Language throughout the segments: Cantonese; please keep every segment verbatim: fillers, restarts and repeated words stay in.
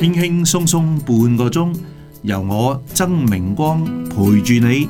輕輕鬆鬆半個鐘，由我曾明光陪住你。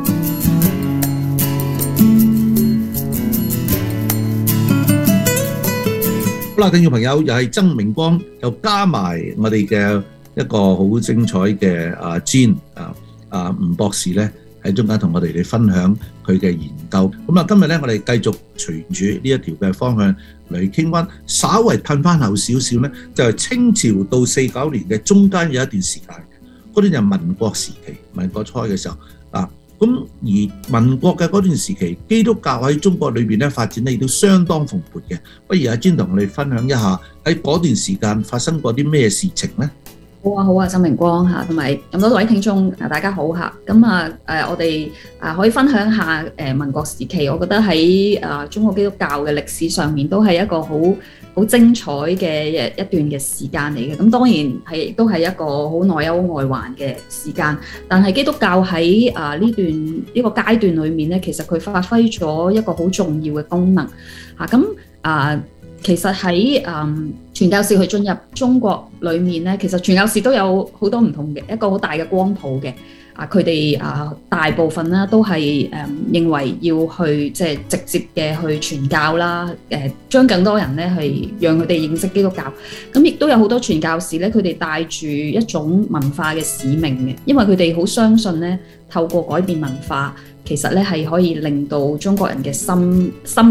好啦，聽眾朋友，又係曾明光，又加埋我哋嘅一個好精彩嘅阿 Jean 啊啊吳博士咧，喺中間同我哋嚟分享佢嘅研究。咁啊，今日咧我哋繼續隨住呢一條嘅方向嚟傾翻，稍為褪翻後少少咧，就係清朝到四九年嘅中間有一段時間，嗰段就民國時期，民國初嘅時候啊。咁而民國嘅嗰段時期，基督教喺中國裏邊咧發展咧亦都相當蓬勃嘅。不如阿 Jean 同我哋分享一下喺嗰段時間發生過啲咩事情咧？ 好啊，好啊，曾明光嚇，同埋咁多位聽眾啊，大家好嚇。咁啊誒，我哋啊可以分享下誒民國時期，我覺得喺啊中國基督教嘅歷史上面都係一個好好精彩嘅一一段嘅時間嚟嘅。咁當然係亦都係一個好內憂外患嘅時間。但係基督教喺啊呢段呢個階段裏面咧，其實佢發揮咗一個好重要嘅功能嚇。咁啊。其實喺誒傳教士去進入中國裏面咧，其實傳教士都有好多唔同嘅一個好大嘅光譜嘅。啊，佢哋啊大部分啦都係誒認為要去即係直接嘅去傳教啦，誒將更多人咧係讓佢哋認識基督教。咁亦都有好多傳教士咧，佢哋帶住一種文化嘅使命嘅，因為佢哋好相信咧，透過改變文化，其實咧係可以令到中國人嘅心心